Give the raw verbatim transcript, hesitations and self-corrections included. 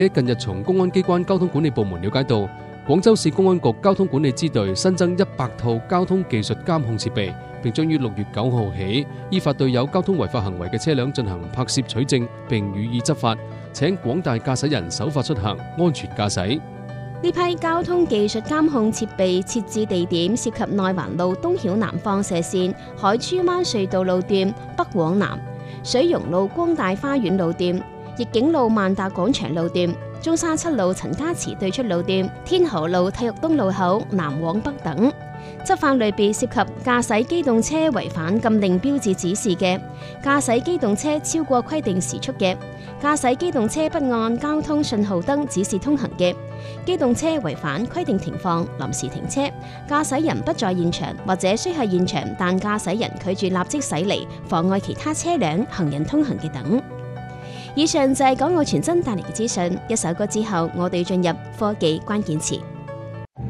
近日從公安機關交通管理部門了解到，廣州市公安局交通管理支隊新增一百套交通技術監控設備，並將於六月九號起依法對有交通違法行為嘅車輛進行拍攝取證，並予以執法。請廣大駕駛人守法出行，安全駕駛。 呢批交通技術監控設備設置地點涉及內環路東曉南放射線、海珠灣隧道路段北往南、水溶路光大花園路段、逸景路萬達廣場路段、中山七路陳家祠對出路段、天河路體育東路口南往北等。執法類別涉及駕駛機動車違反禁令標誌指示嘅、駕駛機動車超過規定時速嘅、駕駛機動車不按交通信號燈指示通行嘅、機動車違反規定停放、臨時停車、駕駛人不在現場或者需喺現場但駕駛人拒絕立即駛離，妨礙其他車輛、行人通行嘅等。以上就係港澳傳真帶嚟嘅資訊。一首歌之後，我哋進入科技關鍵詞。